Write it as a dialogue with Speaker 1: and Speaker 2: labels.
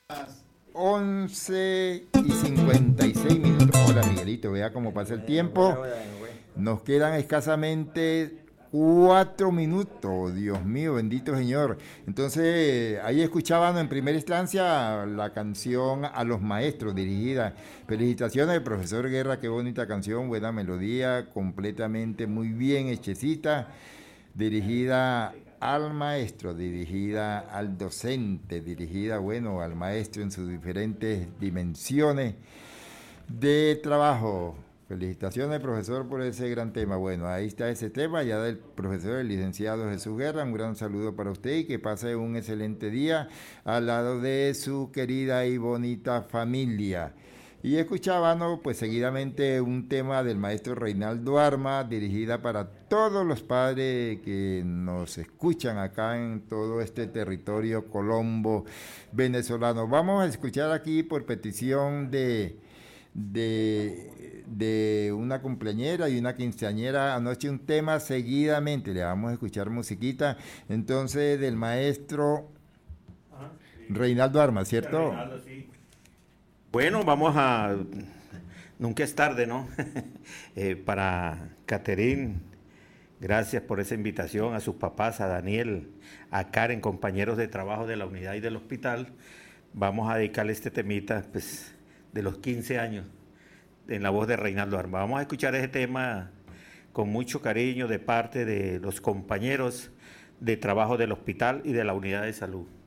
Speaker 1: 11:56. Hola Miguelito, vea cómo pasa el tiempo. Nos quedan escasamente 4 minutos. Dios mío, bendito Señor. Entonces, ahí escuchaban en primera instancia la canción A los Maestros, dirigida. Felicitaciones, profesor Guerra, qué bonita canción, buena melodía, completamente muy bien hechecita, dirigida al maestro, dirigida al docente, dirigida, bueno, al maestro en sus diferentes dimensiones de trabajo. Felicitaciones, profesor, por ese gran tema. Bueno, ahí está ese tema, ya del profesor, el licenciado Jesús Guerra. Un gran saludo para usted y que pase un excelente día al lado de su querida y bonita familia. Y escuchábamos pues seguidamente un tema del maestro Reinaldo Arma, dirigida para todos los padres que nos escuchan acá en todo este territorio colombo venezolano. Vamos a escuchar aquí por petición de una cumpleañera y una quinceañera anoche un tema seguidamente. Le vamos a escuchar musiquita entonces del maestro Reinaldo Arma, ¿cierto?
Speaker 2: Reinaldo, sí. Bueno, vamos a... Nunca es tarde, ¿no? Para Caterín, gracias por esa invitación, a sus papás, a Daniel, a Karen, compañeros de trabajo de la unidad y del hospital. Vamos a dedicarle este temita, pues, de los 15 años, en la voz de Reinaldo Arma. Vamos a escuchar ese tema con mucho cariño de parte de los compañeros de trabajo del hospital y de la unidad de salud.